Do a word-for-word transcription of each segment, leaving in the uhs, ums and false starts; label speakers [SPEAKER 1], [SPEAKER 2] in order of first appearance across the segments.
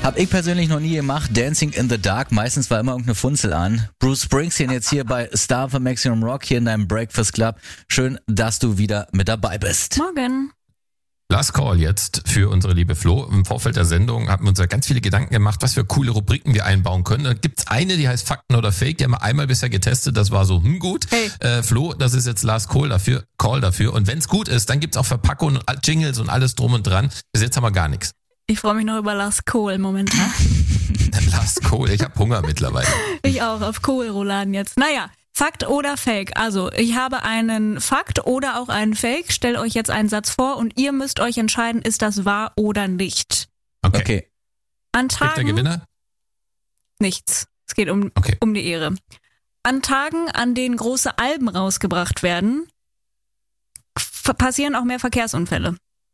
[SPEAKER 1] Hab ich persönlich noch nie gemacht. Dancing in the Dark. Meistens war immer irgendeine Funzel an. Bruce Springsteen jetzt hier bei Star for Maximum Rock hier in deinem Breakfast Club. Schön, dass du wieder mit dabei bist.
[SPEAKER 2] Morgen.
[SPEAKER 3] Last Call jetzt für unsere liebe Flo. Im Vorfeld der Sendung haben wir uns ja ganz viele Gedanken gemacht, was für coole Rubriken wir einbauen können. Da gibt's eine, die heißt Fakten oder Fake. Die haben wir einmal bisher getestet. Das war so, hm, gut.
[SPEAKER 2] Hey.
[SPEAKER 3] Äh, Flo, das ist jetzt Last Call dafür. Call dafür. Und wenn's gut ist, dann gibt's auch Verpackungen und Jingles und alles drum und dran. Bis jetzt haben wir gar nichts.
[SPEAKER 2] Ich freue mich noch über Last Kohl momentan.
[SPEAKER 3] Last Call. Ich habe Hunger mittlerweile.
[SPEAKER 2] Ich auch, auf Kohlrouladen jetzt. Naja. Fakt oder Fake? Also, ich habe einen Fakt oder auch einen Fake. Stellt euch jetzt einen Satz vor und ihr müsst euch entscheiden, ist das wahr oder nicht.
[SPEAKER 3] Okay.
[SPEAKER 1] Okay.
[SPEAKER 2] An
[SPEAKER 3] Kriegt der
[SPEAKER 2] Tagen
[SPEAKER 3] Gewinner?
[SPEAKER 2] nichts. Es geht um,
[SPEAKER 3] Okay.
[SPEAKER 2] um die Ehre. An Tagen, an denen große Alben rausgebracht werden, f- passieren auch mehr Verkehrsunfälle.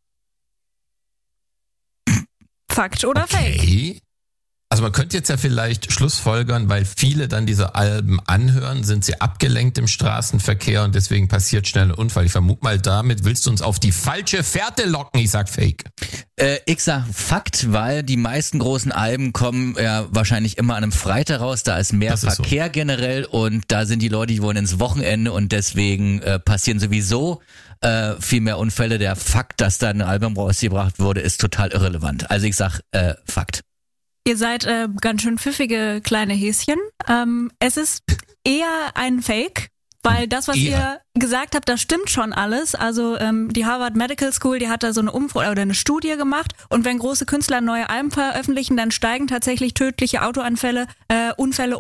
[SPEAKER 2] Fakt oder Fake?
[SPEAKER 3] Okay. Also man könnte jetzt ja vielleicht schlussfolgern, weil viele dann diese Alben anhören, sind sie abgelenkt im Straßenverkehr und deswegen passiert schnell ein Unfall. Ich vermute mal, damit willst du uns auf die falsche Fährte locken. Ich sag Fake.
[SPEAKER 1] Äh, ich sag Fakt, weil die meisten großen Alben kommen ja wahrscheinlich immer an einem Freitag raus. Da ist mehr
[SPEAKER 3] Das ist so.
[SPEAKER 1] Verkehr generell und da sind die Leute, die wollen ins Wochenende und deswegen äh, passieren sowieso äh, viel mehr Unfälle. Der Fakt, dass da ein Album rausgebracht wurde, ist total irrelevant. Also ich sag äh, Fakt.
[SPEAKER 2] Ihr seid äh, ganz schön pfiffige kleine Häschen. Ähm, es ist eher ein Fake, weil das, was
[SPEAKER 3] Eher.
[SPEAKER 2] ihr gesagt habt, das stimmt schon alles. Also ähm, die Harvard Medical School, die hat da so eine Umfrage oder eine Studie gemacht. Und wenn große Künstler neue Alben veröffentlichen, dann steigen tatsächlich tödliche Autounfälle, äh, Unfälle